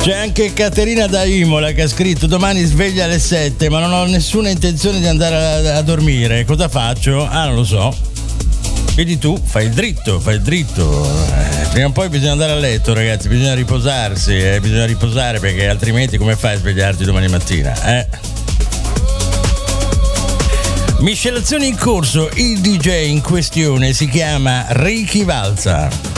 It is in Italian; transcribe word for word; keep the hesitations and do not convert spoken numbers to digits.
C'è anche Caterina da Imola che ha scritto: domani sveglia alle sette, ma non ho nessuna intenzione di andare a, a dormire. Cosa faccio? Ah, non lo so. Vedi tu, fai il dritto, fai il dritto. Eh, prima o poi bisogna andare a letto, ragazzi, bisogna riposarsi, eh, bisogna riposare, perché altrimenti come fai a svegliarti domani mattina? Eh? Miscelazione in corso, il D J in questione si chiama Ricky Valza.